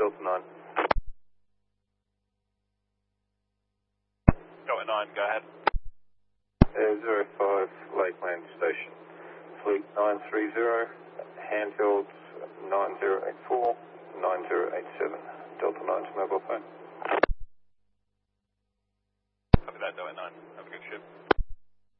Delta 9. Delta 9, go ahead. 05 Lakeland Station. Fleet 930, handheld 9084, 9087. Delta 9's mobile phone. Copy that, Delta 9. Have a good shift.